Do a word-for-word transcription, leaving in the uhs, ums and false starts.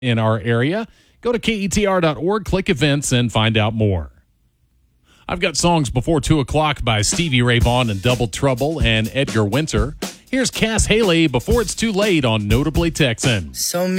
in our area. Go to K E T R dot org, click events, and find out more. I've got songs before two o'clock by Stevie Ray Vaughan and Double Trouble and Edgar Winter. Here's Cass Haley, Before It's Too Late on Notably Texan. So